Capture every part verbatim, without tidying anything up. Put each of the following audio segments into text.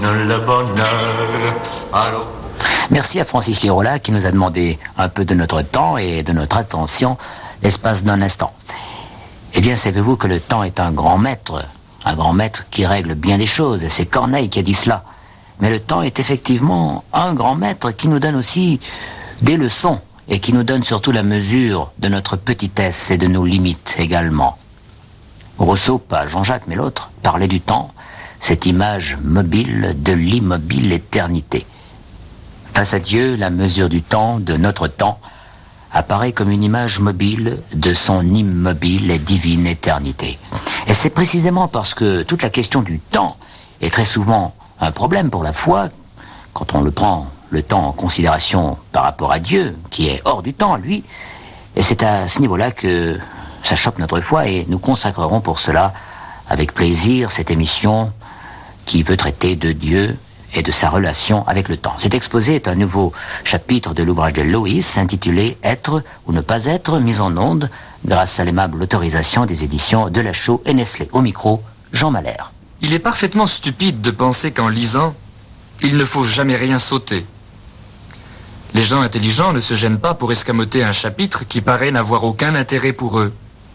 Le bonheur. Allô. Merci à Francis Lirola qui nous a demandé un peu de notre temps et de notre attention l'espace d'un instant. Eh bien, savez-vous que le temps est un grand maître, un grand maître qui règle bien des choses, et c'est Corneille qui a dit cela. Mais le temps est effectivement un grand maître qui nous donne aussi des leçons et qui nous donne surtout la mesure de notre petitesse et de nos limites également. Rousseau, pas Jean-Jacques mais l'autre, parlait du temps, cette image mobile de l'immobile éternité. Face à Dieu, la mesure du temps, de notre temps, apparaît comme une image mobile de son immobile et divine éternité. Et c'est précisément parce que toute la question du temps est très souvent un problème pour la foi, quand on le prend le temps en considération par rapport à Dieu, qui est hors du temps, lui, et c'est à ce niveau-là que ça choque notre foi, et nous consacrerons pour cela, avec plaisir, cette émission qui veut traiter de Dieu et de sa relation avec le temps. Cet exposé est un nouveau chapitre de l'ouvrage de Loïs, intitulé « Être ou ne pas être », mis en onde grâce à l'aimable autorisation des éditions de Lachaud et Nestlé. Au micro, Jean Malher. Il est parfaitement stupide de penser qu'en lisant, il ne faut jamais rien sauter. Les gens intelligents ne se gênent pas pour escamoter un chapitre qui paraît n'avoir aucun intérêt pour eux.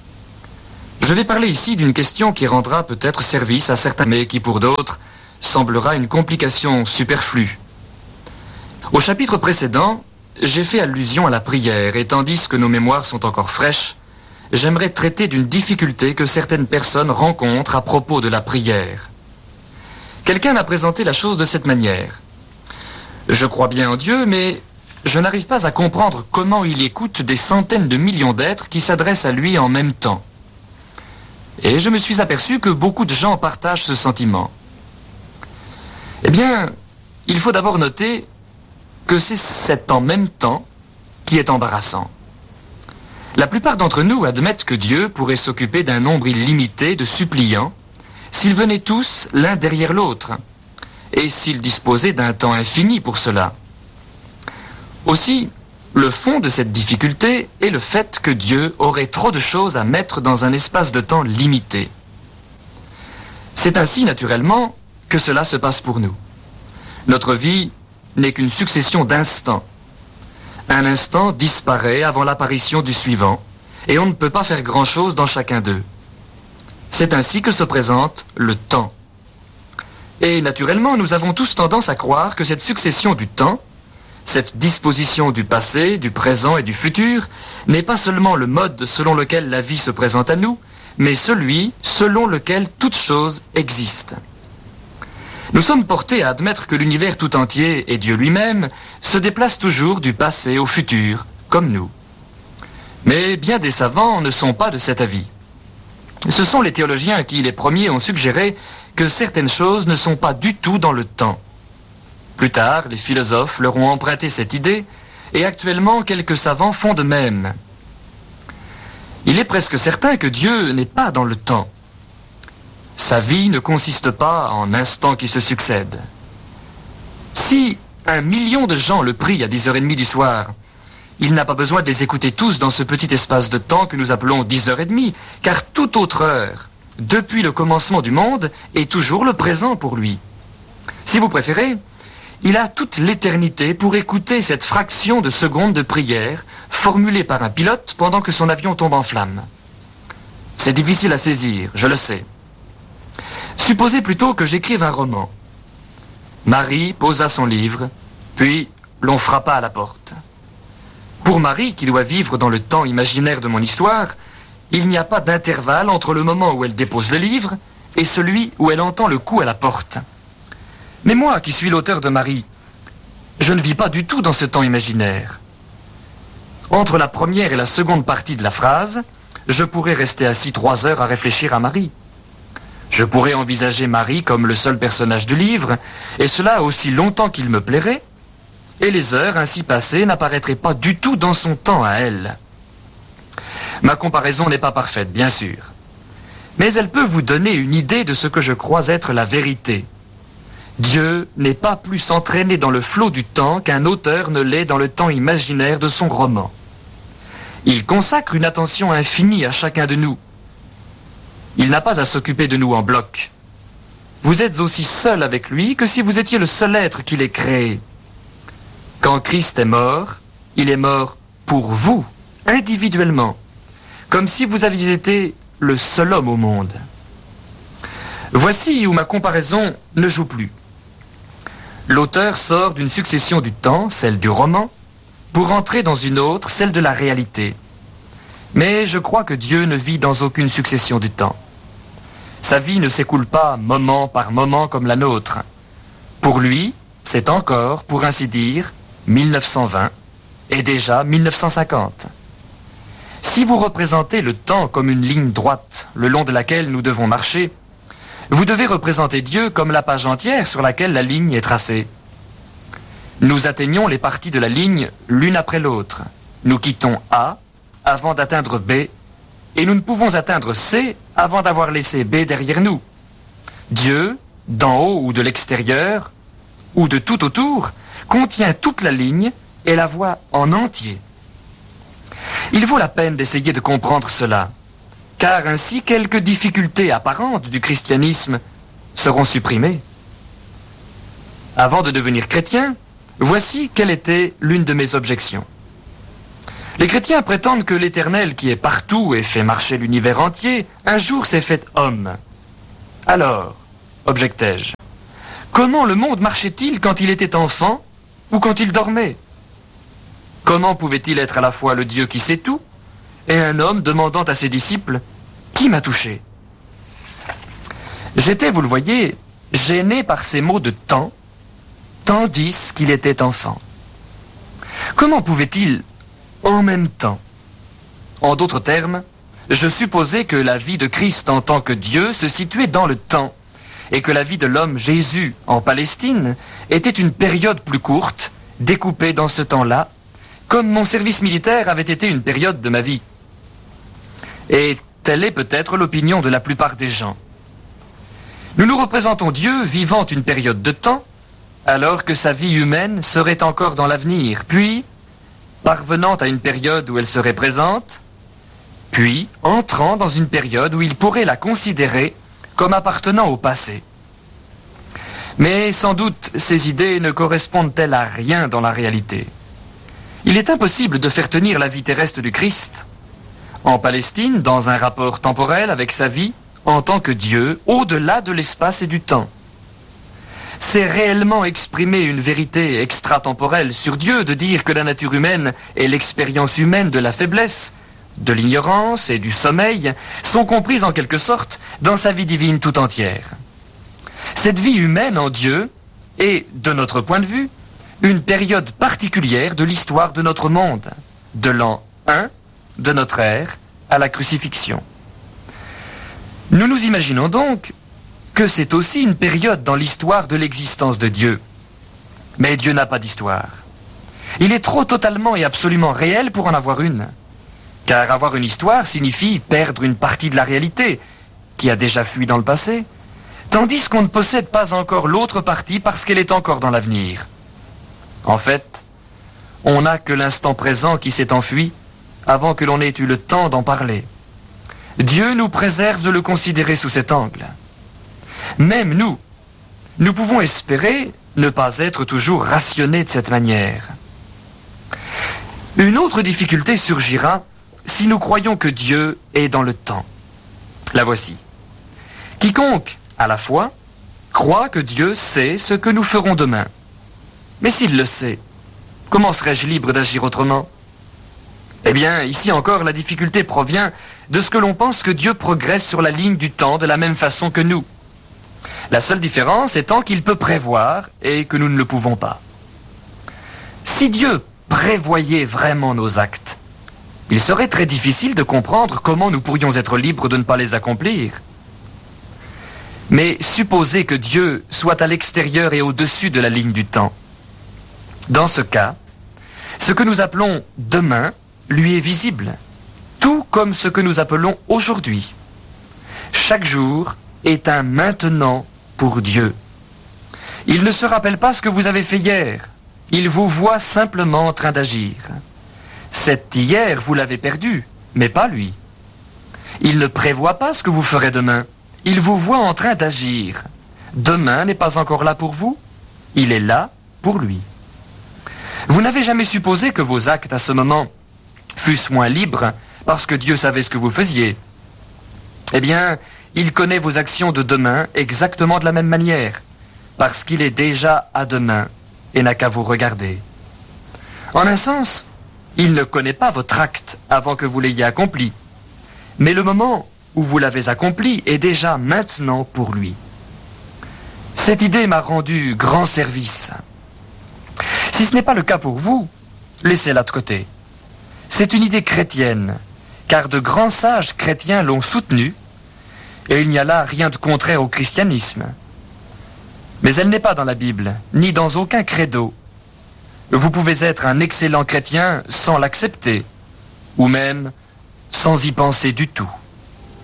Je vais parler ici d'une question qui rendra peut-être service à certains, mais qui pour d'autres semblera une complication superflue. Au chapitre précédent, j'ai fait allusion à la prière, et tandis que nos mémoires sont encore fraîches, j'aimerais traiter d'une difficulté que certaines personnes rencontrent à propos de la prière. Quelqu'un m'a présenté la chose de cette manière. Je crois bien en Dieu, mais je n'arrive pas à comprendre comment il écoute des centaines de millions d'êtres qui s'adressent à lui en même temps. Et je me suis aperçu que beaucoup de gens partagent ce sentiment. Eh bien, il faut d'abord noter que c'est cet en même temps qui est embarrassant. La plupart d'entre nous admettent que Dieu pourrait s'occuper d'un nombre illimité de suppliants s'ils venaient tous l'un derrière l'autre, et s'ils disposaient d'un temps infini pour cela. Aussi, le fond de cette difficulté est le fait que Dieu aurait trop de choses à mettre dans un espace de temps limité. C'est ainsi, naturellement, que cela se passe pour nous. Notre vie n'est qu'une succession d'instants. Un instant disparaît avant l'apparition du suivant, et on ne peut pas faire grand-chose dans chacun d'eux. C'est ainsi que se présente le temps. Et naturellement, nous avons tous tendance à croire que cette succession du temps, cette disposition du passé, du présent et du futur, n'est pas seulement le mode selon lequel la vie se présente à nous, mais celui selon lequel toute chose existe. Nous sommes portés à admettre que l'univers tout entier et Dieu lui-même se déplacent toujours du passé au futur, comme nous. Mais bien des savants ne sont pas de cet avis. Ce sont les théologiens qui, les premiers, ont suggéré que certaines choses ne sont pas du tout dans le temps. Plus tard, les philosophes leur ont emprunté cette idée, et actuellement, quelques savants font de même. Il est presque certain que Dieu n'est pas dans le temps. Sa vie ne consiste pas en instants qui se succèdent. Si un million de gens le prient à dix heures trente du soir, il n'a pas besoin de les écouter tous dans ce petit espace de temps que nous appelons dix heures trente, car toute autre heure, depuis le commencement du monde, est toujours le présent pour lui. Si vous préférez, il a toute l'éternité pour écouter cette fraction de seconde de prière formulée par un pilote pendant que son avion tombe en flammes. C'est difficile à saisir, je le sais. Supposez plutôt que j'écrive un roman. Marie posa son livre, puis l'on frappa à la porte. Pour Marie, qui doit vivre dans le temps imaginaire de mon histoire, il n'y a pas d'intervalle entre le moment où elle dépose le livre et celui où elle entend le coup à la porte. Mais moi, qui suis l'auteur de Marie, je ne vis pas du tout dans ce temps imaginaire. Entre la première et la seconde partie de la phrase, je pourrais rester assis trois heures à réfléchir à Marie. Je pourrais envisager Marie comme le seul personnage du livre, et cela aussi longtemps qu'il me plairait, et les heures ainsi passées n'apparaîtraient pas du tout dans son temps à elle. Ma comparaison n'est pas parfaite, bien sûr, mais elle peut vous donner une idée de ce que je crois être la vérité. Dieu n'est pas plus entraîné dans le flot du temps qu'un auteur ne l'est dans le temps imaginaire de son roman. Il consacre une attention infinie à chacun de nous. Il n'a pas à s'occuper de nous en bloc. vous êtes aussi seul avec lui que si vous étiez le seul être qu'il ait créé. Quand Christ est mort, il est mort pour vous, individuellement, comme si vous aviez été le seul homme au monde. Voici où ma comparaison ne joue plus. L'auteur sort d'une succession du temps, celle du roman, pour entrer dans une autre, celle de la réalité. Mais je crois que Dieu ne vit dans aucune succession du temps. Sa vie ne s'écoule pas moment par moment comme la nôtre. Pour lui, c'est encore, pour ainsi dire, mille neuf cent vingt et déjà mille neuf cent cinquante. Si vous représentez le temps comme une ligne droite le long de laquelle nous devons marcher, vous devez représenter Dieu comme la page entière sur laquelle la ligne est tracée. Nous atteignons les parties de la ligne l'une après l'autre. Nous quittons A avant d'atteindre B, et nous ne pouvons atteindre C avant d'avoir laissé B derrière nous. Dieu, d'en haut ou de l'extérieur, ou de tout autour, contient toute la ligne et la voit en entier. Il vaut la peine d'essayer de comprendre cela, car ainsi quelques difficultés apparentes du christianisme seront supprimées. Avant de devenir chrétien, voici quelle était l'une de mes objections. Les chrétiens prétendent que l'Éternel, qui est partout et fait marcher l'univers entier, un jour s'est fait homme. Alors, objectai-je, comment le monde marchait-il quand il était enfant ou quand il dormait? Comment pouvait-il être à la fois le Dieu qui sait tout et un homme demandant à ses disciples « Qui m'a touché ?» J'étais, vous le voyez, gêné par ces mots de temps, tandis qu'il était enfant. Comment pouvait-il en même temps? En d'autres termes, je supposais que la vie de Christ en tant que Dieu se situait dans le temps, et que la vie de l'homme Jésus en Palestine était une période plus courte, découpée dans ce temps-là, comme mon service militaire avait été une période de ma vie. Et telle est peut-être l'opinion de la plupart des gens. Nous nous représentons Dieu vivant une période de temps, alors que sa vie humaine serait encore dans l'avenir, puis parvenant à une période où elle serait présente, puis entrant dans une période où il pourrait la considérer comme appartenant au passé. Mais sans doute ces idées ne correspondent-elles à rien dans la réalité. Il est impossible de faire tenir la vie terrestre du Christ en Palestine dans un rapport temporel avec sa vie en tant que Dieu au-delà de l'espace et du temps. C'est réellement exprimer une vérité extratemporelle sur Dieu de dire que la nature humaine et l'expérience humaine de la faiblesse, de l'ignorance et du sommeil sont comprises en quelque sorte dans sa vie divine tout entière. Cette vie humaine en Dieu est, de notre point de vue, une période particulière de l'histoire de notre monde, de l'an un de notre ère à la crucifixion. Nous nous imaginons donc que c'est aussi une période dans l'histoire de l'existence de Dieu. Mais Dieu n'a pas d'histoire. Il est trop totalement et absolument réel pour en avoir une. Car avoir une histoire signifie perdre une partie de la réalité, qui a déjà fui dans le passé, tandis qu'on ne possède pas encore l'autre partie parce qu'elle est encore dans l'avenir. En fait, on n'a que l'instant présent qui s'est enfui avant que l'on ait eu le temps d'en parler. Dieu nous préserve de le considérer sous cet angle. Même nous, nous pouvons espérer ne pas être toujours rationnés de cette manière. Une autre difficulté surgira si nous croyons que Dieu est dans le temps. La voici. Quiconque, à la fois, croit que Dieu sait ce que nous ferons demain. Mais s'il le sait, comment serais-je libre d'agir autrement? Eh bien, ici encore, la difficulté provient de ce que l'on pense que Dieu progresse sur la ligne du temps de la même façon que nous. La seule différence étant qu'il peut prévoir et que nous ne le pouvons pas. Si Dieu prévoyait vraiment nos actes, il serait très difficile de comprendre comment nous pourrions être libres de ne pas les accomplir. Mais supposez que Dieu soit à l'extérieur et au-dessus de la ligne du temps. Dans ce cas, ce que nous appelons demain lui est visible, tout comme ce que nous appelons aujourd'hui. Chaque jour est un maintenant pour Dieu. Il ne se rappelle pas ce que vous avez fait hier. Il vous voit simplement en train d'agir. Cet hier, vous l'avez perdu, mais pas lui. Il ne prévoit pas ce que vous ferez demain. Il vous voit en train d'agir. Demain n'est pas encore là pour vous, il est là pour lui. Vous n'avez jamais supposé que vos actes à ce moment fussent moins libres parce que Dieu savait ce que vous faisiez. Eh bien, il connaît vos actions de demain exactement de la même manière, parce qu'il est déjà à demain et n'a qu'à vous regarder. En un sens, il ne connaît pas votre acte avant que vous l'ayez accompli, mais le moment où vous l'avez accompli est déjà maintenant pour lui. Cette idée m'a rendu grand service. Si ce n'est pas le cas pour vous, laissez-la de côté. C'est une idée chrétienne, car de grands sages chrétiens l'ont soutenue, et il n'y a là rien de contraire au christianisme. Mais elle n'est pas dans la Bible, ni dans aucun credo. Vous pouvez être un excellent chrétien sans l'accepter, ou même sans y penser du tout.